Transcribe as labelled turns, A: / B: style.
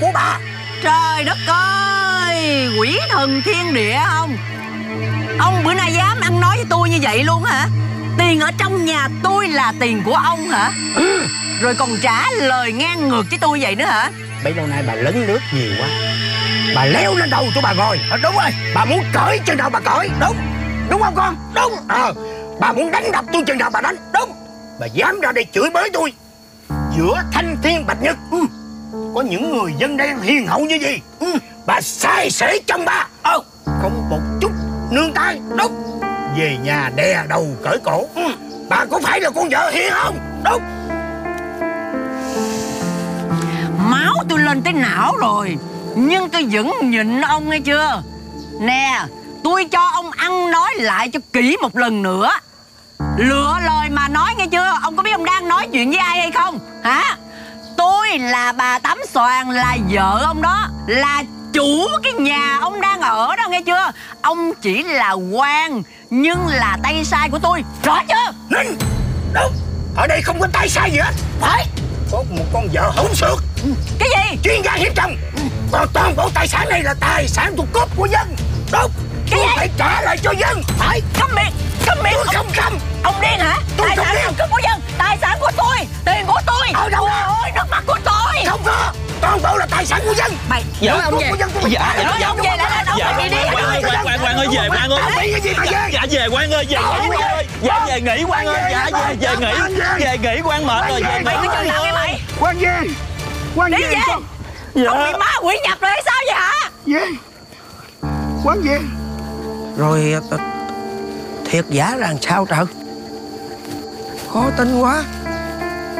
A: của bà.
B: Trời đất ơi, quỷ thần thiên địa không? Ông bữa nay dám ăn nói với tôi như vậy luôn hả? Tiền ở trong nhà tôi là tiền của ông hả? Rồi còn trả lời ngang ngược với tôi vậy nữa hả?
A: Bấy lâu nay bà lấn lướt nhiều quá, bà leo lên đầu cho bà ngồi. Đúng rồi, bà muốn cởi chừng nào bà cởi. Đúng không con? Đúng. Bà muốn đánh đập tôi chừng nào bà đánh. Đúng. Bà dám ra đây chửi bới tôi giữa thanh thiên bạch nhật. Có những người dân đen hiền hậu như gì. Bà sai sể chồng bà. Không một chút nương tay. Đúng. Về nhà đè đầu cởi cổ. Bà có phải là con vợ hiền không? Đúng.
B: Máu tôi lên tới não rồi, nhưng tôi vẫn nhịn ông nghe chưa? Nè, tôi cho ông ăn nói lại cho kỹ một lần nữa. Lựa lời mà nói nghe chưa? Ông có biết ông đang nói chuyện với ai hay không? Hả? Tôi là bà Tám Xoàn, là vợ ông đó, là chủ cái nhà ông đang ở đó nghe chưa? Ông chỉ là quan, nhưng là tay sai của tôi, rõ chưa?
A: Ninh. Đúng. Ở đây không có tay sai gì hết. Phải. Có một con vợ hỗn xược.
B: Cái gì?
A: Chuyên gia hiếp chồng. Còn toàn bộ tài sản này là tài sản thuộc cướp của dân. Đúng.
B: Cái gì?
A: Phải trả lại cho dân. Phải.
B: Câm miệng. Câm miệng.
A: Tôi không câm.
B: Ông điên hả?
A: Tôi
B: Tài
A: không
B: sản
A: điên.
B: cướp của dân, tài sản của tôi, tiền của tôi.
A: Ở đâu ra?
B: Ôi, nước mắt của tôi.
A: Không có. Toàn bộ là tài sản của dân.
B: Mày
C: Dạ,
A: Cướp của dân tôi phải trả lại.
B: nói ông về lại là đâu
C: Dạ,
B: phải đi
C: quan ơi, quan ơi, về quan ơi.
A: Bị cái gì mà về?
C: Dạ về quan ơi, về nghỉ quan ơi. Dạ về nghỉ quan ơi, dạ về nghỉ. Về nghỉ quan mệt rồi, về
B: Mày
C: nghỉ.
B: có chân thẳng với mày.
A: Quan về. Quan
B: Đi
A: về.
B: về. Ông bị ma quỷ nhập rồi hay sao vậy hả?
A: Về. Quan về. Rồi thiệt giả là sao trời? Khó tin quá.